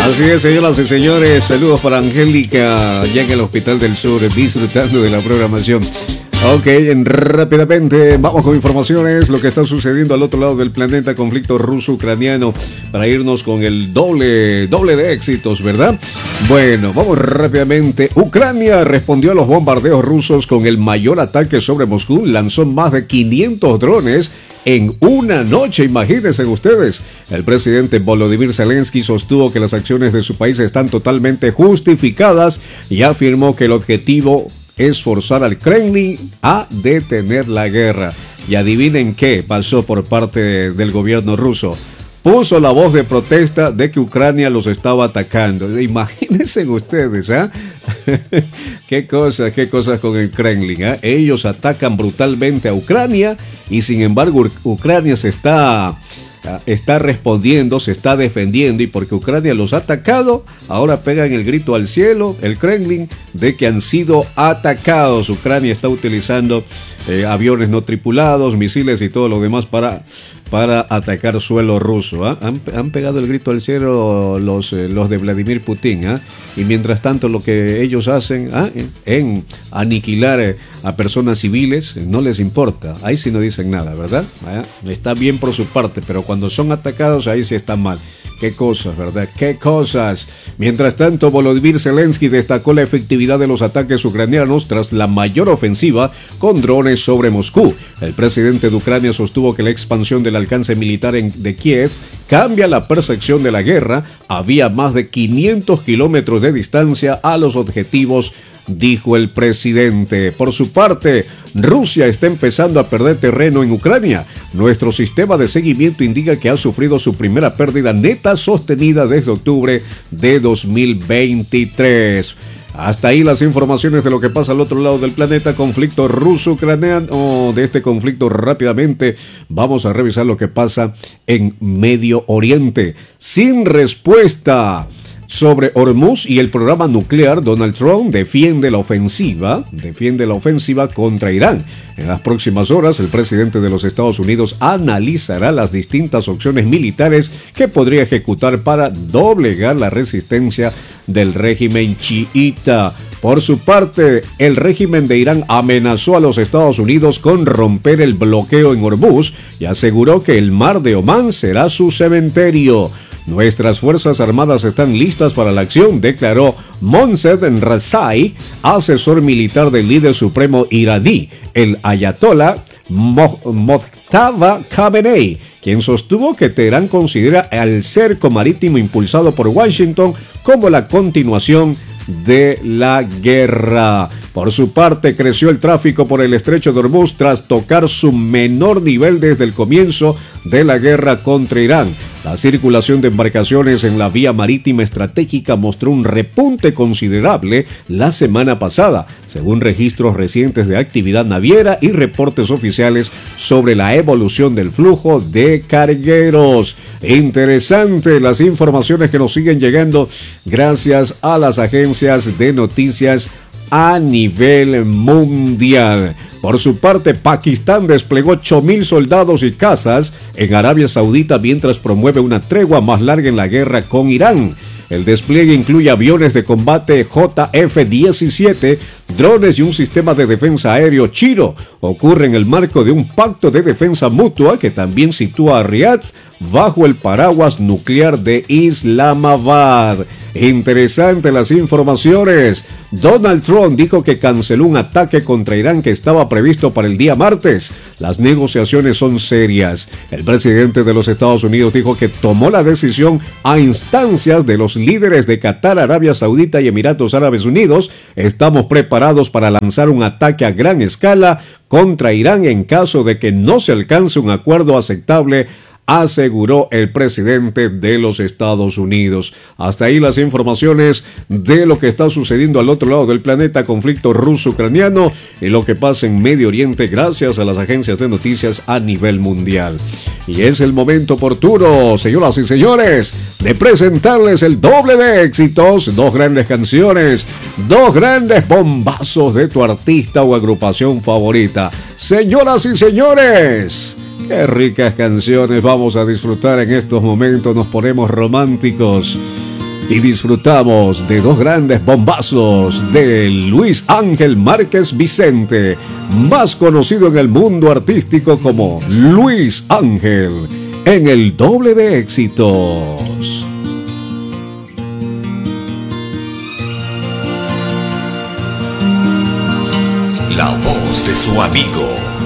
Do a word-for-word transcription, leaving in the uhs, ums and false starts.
Así es, señoras y señores, saludos para Angélica, ya en el Hospital del Sur, disfrutando de la programación. Ok, rápidamente vamos con informaciones, lo que está sucediendo al otro lado del planeta, conflicto ruso-ucraniano, para irnos con el doble, doble de éxitos, ¿verdad? Bueno, vamos rápidamente. Ucrania respondió a los bombardeos rusos con el mayor ataque sobre Moscú, lanzó más de quinientos drones en una noche, imagínense ustedes. El presidente Volodymyr Zelensky sostuvo que las acciones de su país están totalmente justificadas y afirmó que el objetivo es forzar al Kremlin a detener la guerra. Y adivinen qué pasó por parte del gobierno ruso. Puso la voz de protesta de que Ucrania los estaba atacando. Imagínense ustedes, ¿ah? ¿eh? Qué cosas, qué cosas con el Kremlin, ¿eh? Ellos atacan brutalmente a Ucrania y sin embargo Ucrania se está... está respondiendo, se está defendiendo, y porque Ucrania los ha atacado, ahora pegan el grito al cielo, el Kremlin, de que han sido atacados. Ucrania está utilizando eh, aviones no tripulados, misiles y todo lo demás para, para atacar suelo ruso. ¿eh? Han, han pegado el grito al cielo los, eh, los de Vladimir Putin, ¿eh? Y mientras tanto lo que ellos hacen ¿eh? en, en aniquilar eh, a personas civiles, no les importa. Ahí sí no dicen nada, ¿verdad? ¿Eh? Está bien por su parte, pero cuando son atacados, ahí sí está mal. Qué cosas, ¿verdad? Qué cosas. Mientras tanto, Volodymyr Zelensky destacó la efectividad de los ataques ucranianos tras la mayor ofensiva con drones sobre Moscú. El presidente de Ucrania sostuvo que la expansión del alcance militar en, de Kiev cambia la percepción de la guerra. Había más de quinientos kilómetros de distancia a los objetivos, dijo el presidente. Por su parte, Rusia está empezando a perder terreno en Ucrania. Nuestro sistema de seguimiento indica que ha sufrido su primera pérdida neta sostenida desde octubre de dos mil veintitrés. Hasta ahí las informaciones de lo que pasa al otro lado del planeta, conflicto ruso-ucraniano. De este conflicto rápidamente vamos a revisar lo que pasa en Medio Oriente. Sin respuesta sobre Hormuz y el programa nuclear, Donald Trump defiende la ofensiva, defiende la ofensiva contra Irán. En las próximas horas, el presidente de los Estados Unidos analizará las distintas opciones militares que podría ejecutar para doblegar la resistencia del régimen chiita. Por su parte, el régimen de Irán amenazó a los Estados Unidos con romper el bloqueo en Hormuz y aseguró que el mar de Omán será su cementerio. Nuestras fuerzas armadas están listas para la acción, declaró Monsed Rezai, asesor militar del líder supremo iraní, el ayatollah Mojtaba Khamenei, quien sostuvo que Teherán considera el cerco marítimo impulsado por Washington como la continuación de la guerra. Por su parte, creció el tráfico por el estrecho de Hormuz tras tocar su menor nivel desde el comienzo de la guerra contra Irán. La circulación de embarcaciones en la vía marítima estratégica mostró un repunte considerable la semana pasada, según registros recientes de actividad naviera y reportes oficiales sobre la evolución del flujo de cargueros. Interesante las informaciones que nos siguen llegando gracias a las agencias de noticias a nivel mundial. Por su parte, Pakistán desplegó ocho mil soldados y cazas en Arabia Saudita mientras promueve una tregua más larga en la guerra con Irán. El despliegue incluye aviones de combate J F diecisiete, drones y un sistema de defensa aéreo Chiro. Ocurre en el marco de un pacto de defensa mutua que también sitúa a Riad bajo el paraguas nuclear de Islamabad. Interesante las informaciones. Donald Trump dijo que canceló un ataque contra Irán que estaba previsto para el día martes. Las negociaciones son serias. El presidente de los Estados Unidos dijo que tomó la decisión a instancias de los líderes de Qatar, Arabia Saudita y Emiratos Árabes Unidos. Estamos preparados para lanzar un ataque a gran escala contra Irán en caso de que no se alcance un acuerdo aceptable, aseguró el presidente de los Estados Unidos. Hasta ahí las informaciones de lo que está sucediendo al otro lado del planeta, conflicto ruso-ucraniano y lo que pasa en Medio Oriente gracias a las agencias de noticias a nivel mundial. Y es el momento oportuno, señoras y señores, de presentarles el doble de éxitos, dos grandes canciones, dos grandes bombazos de tu artista o agrupación favorita. Señoras y señores, qué ricas canciones vamos a disfrutar en estos momentos, nos ponemos románticos. y disfrutamos de dos grandes bombazos de Luis Ángel Márquez Vicente, más conocido en el mundo artístico como Luis Ángel, en el doble de éxitos. La voz de su amigo.